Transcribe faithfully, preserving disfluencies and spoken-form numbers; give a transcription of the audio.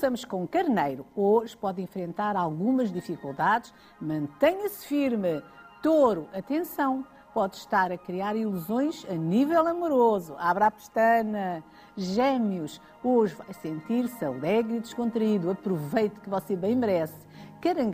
Começamos com Carneiro. Hoje pode enfrentar algumas dificuldades. Mantenha-se firme. Touro, atenção, pode estar a criar ilusões a nível amoroso. Abra a pestana. Gêmeos, hoje vai sentir-se alegre e descontraído. Aproveite que você bem merece. Caranguejo.